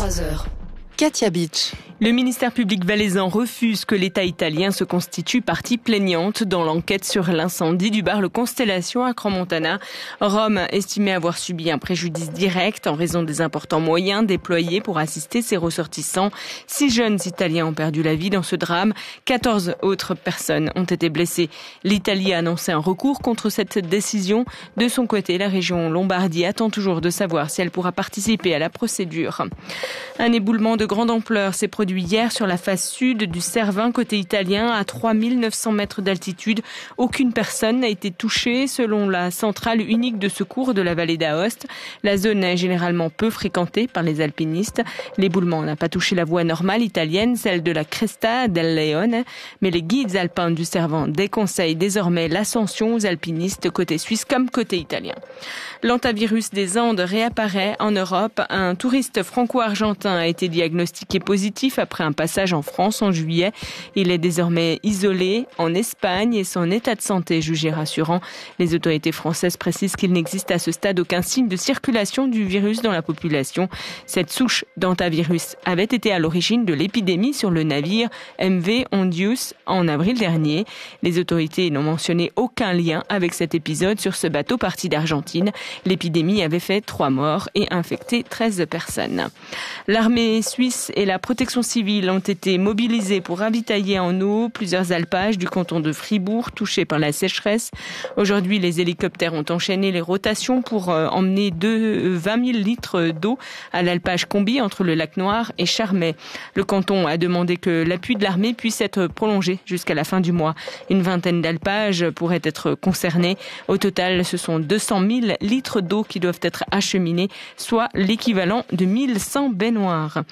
23h. Katia Beach. Le ministère public valaisan refuse que l'État italien se constitue partie plaignante dans l'enquête sur l'incendie du bar Le Constellation à Crans-Montana. Rome estimait avoir subi un préjudice direct en raison des importants moyens déployés pour assister ses ressortissants. 6 jeunes Italiens ont perdu la vie dans ce drame. 14 autres personnes ont été blessées. L'Italie a annoncé un recours contre cette décision. De son côté, la région Lombardie attend toujours de savoir si elle pourra participer à la procédure. Un éboulement de grande ampleur s'est produit hier sur la face sud du Cervin côté italien à 3900 mètres d'altitude. Aucune personne n'a été touchée selon la centrale unique de secours de la vallée d'Aoste. La zone est généralement peu fréquentée par les alpinistes. L'éboulement n'a pas touché la voie normale italienne, celle de la Cresta del Leone, mais les guides alpins du Cervin déconseillent désormais l'ascension aux alpinistes côté suisse comme côté italien. L'hantavirus des Andes réapparaît en Europe. Un touriste franco-argentin a été diagnostiqué positif après un passage en France en juillet. Il est désormais isolé en Espagne et son état de santé jugé rassurant. Les autorités françaises précisent qu'il n'existe à ce stade aucun signe de circulation du virus dans la population. Cette souche d'hantavirus avait été à l'origine de l'épidémie sur le navire MV Hondius en avril dernier. Les autorités n'ont mentionné aucun lien avec cet épisode sur ce bateau parti d'Argentine. L'épidémie avait fait 3 morts et infecté 13 personnes. L'armée suisse et la protection civile ont été mobilisés pour ravitailler en eau plusieurs alpages du canton de Fribourg touchés par la sécheresse. Aujourd'hui, les hélicoptères ont enchaîné les rotations pour emmener 20 000 litres d'eau à l'alpage Combi entre le lac Noir et Charmey. Le canton a demandé que l'appui de l'armée puisse être prolongé jusqu'à la fin du mois. Une vingtaine d'alpages pourraient être concernés. Au total, ce sont 200 000 litres d'eau qui doivent être acheminés, soit l'équivalent de 1100 baignoires.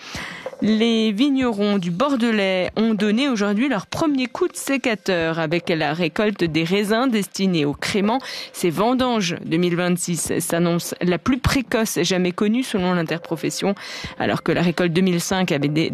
Les vignerons du Bordelais ont donné aujourd'hui leur premier coup de sécateur avec la récolte des raisins destinés au crément. Ces vendanges 2026 s'annoncent la plus précoce jamais connue selon l'interprofession, alors que la récolte 2025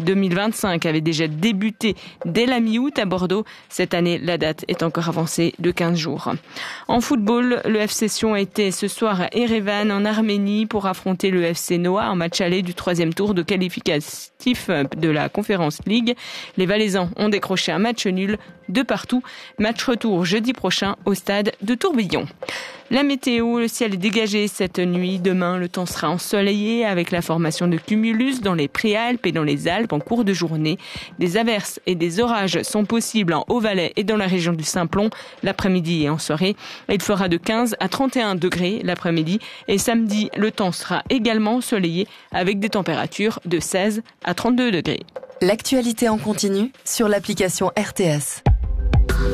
avait déjà débuté dès la mi-août à Bordeaux. Cette année, la date est encore avancée de 15 jours. En football, le FC Sion était ce soir à Erevan en Arménie pour affronter le FC Noah en match aller du 3e tour de qualificatif de la Conference League. Les Valaisans ont décroché un match nul de partout. Match retour jeudi prochain au stade de Tourbillon. La météo, le ciel est dégagé cette nuit. Demain, le temps sera ensoleillé avec la formation de cumulus dans les Préalpes et dans les Alpes en cours de journée. Des averses et des orages sont possibles en Haut-Valais et dans la région du Simplon l'après-midi et en soirée. Il fera de 15 à 31 degrés l'après-midi et samedi, le temps sera également ensoleillé avec des températures de 16 à 32 degrés. L'actualité en continu sur l'application RTS.